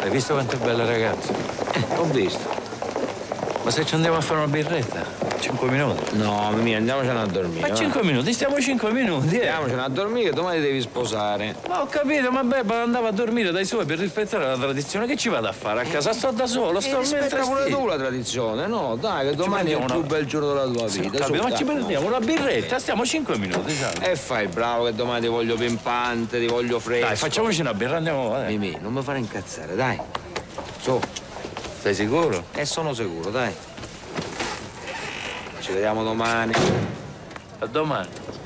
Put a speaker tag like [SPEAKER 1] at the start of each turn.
[SPEAKER 1] Hai visto quanto è bella ragazza?
[SPEAKER 2] Ho visto.
[SPEAKER 1] Ma se ci andiamo a fare una birretta? 5 minuti.
[SPEAKER 2] No, mia, andiamocene a dormire.
[SPEAKER 1] Ma 5 minuti, stiamo 5 minuti.
[SPEAKER 2] Andiamocene a dormire, domani devi sposare.
[SPEAKER 1] Ma ho capito, ma Bebba andava a dormire dai suoi per rispettare la tradizione. Che ci vado a fare a casa? Sto da solo, sto
[SPEAKER 2] rispetta pure tu la tradizione, no? Dai, che domani è il più bel giorno della tua vita.
[SPEAKER 1] Capito, ma ci prendiamo una birretta, stiamo 5 minuti, sai?
[SPEAKER 2] E fai bravo che domani ti voglio pimpante, ti voglio fresco.
[SPEAKER 1] Dai, facciamoci una birra, andiamo.
[SPEAKER 2] Mimì, non mi fare incazzare, dai. Su.
[SPEAKER 1] Sei sicuro?
[SPEAKER 2] Sono sicuro, dai. Ci vediamo domani.
[SPEAKER 1] A domani.